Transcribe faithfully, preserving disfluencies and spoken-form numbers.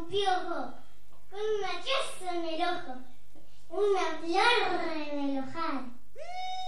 piojo, con una chaza en el ojo, una flor